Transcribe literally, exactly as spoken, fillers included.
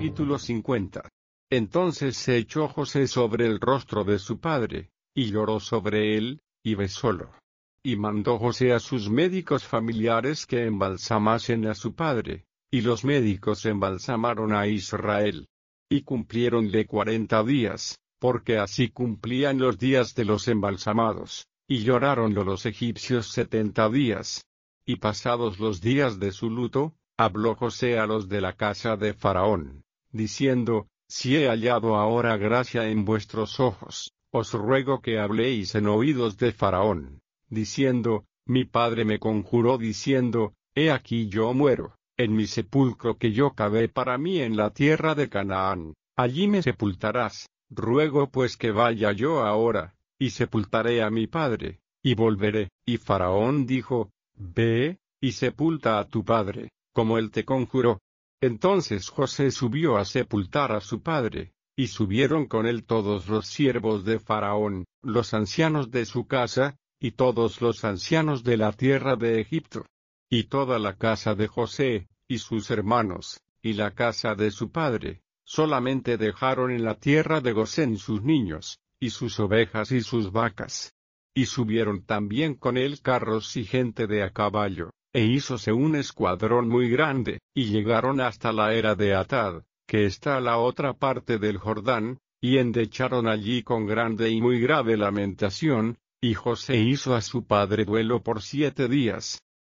Capítulo cincuenta. Entonces se echó José sobre el rostro de su padre, y lloró sobre él, y besólo. Y mandó José a sus médicos familiares que embalsamasen a su padre, y los médicos embalsamaron a Israel. Y cumpliéronle cuarenta días, porque así cumplían los días de los embalsamados, y lloráronlo los egipcios setenta días. Y pasados los días de su luto, habló José a los de la casa de Faraón, diciendo: Si he hallado ahora gracia en vuestros ojos, os ruego que habléis en oídos de Faraón, diciendo: Mi padre me conjuró diciendo: He aquí yo muero, en mi sepulcro que yo cavé para mí en la tierra de Canaán, allí me sepultarás. Ruego pues que vaya yo ahora, y sepultaré a mi padre, y volveré. Y Faraón dijo: Ve, y sepulta a tu padre, como él te conjuró. Entonces José subió a sepultar a su padre, y subieron con él todos los siervos de Faraón, los ancianos de su casa, y todos los ancianos de la tierra de Egipto. Y toda la casa de José, y sus hermanos, y la casa de su padre, solamente dejaron en la tierra de Gosén sus niños, y sus ovejas y sus vacas. Y subieron también con él carros y gente de a caballo, e hízose un escuadrón muy grande, y llegaron hasta la era de Atad, que está a la otra parte del Jordán, y endecharon allí con grande y muy grave lamentación, y José hizo a su padre duelo por siete días.